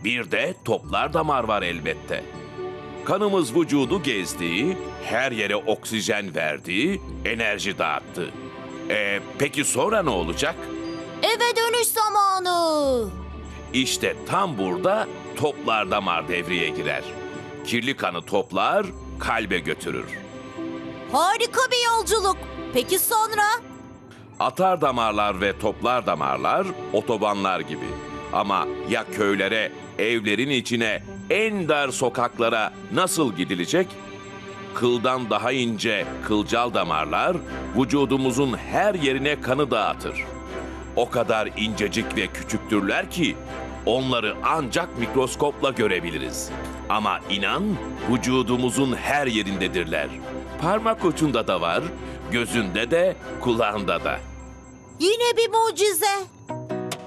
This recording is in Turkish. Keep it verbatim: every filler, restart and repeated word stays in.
Bir de toplar damar var elbette. Kanımız vücudu gezdi, her yere oksijen verdi, enerji dağıttı. E, peki sonra ne olacak? Eve dönüş zamanı. İşte tam burada toplar damar devreye girer. Kirli kanı toplar, kalbe götürür. Harika bir yolculuk. Peki sonra? Atar damarlar ve toplar damarlar otobanlar gibi. Ama ya köylere, evlerin içine, en dar sokaklara nasıl gidilecek? Kıldan daha ince kılcal damarlar vücudumuzun her yerine kanı dağıtır. O kadar incecik ve küçüktürler ki onları ancak mikroskopla görebiliriz. Ama inan vücudumuzun her yerindedirler. Parmak ucunda da var, gözünde de, kulağında da. Yine bir mucize.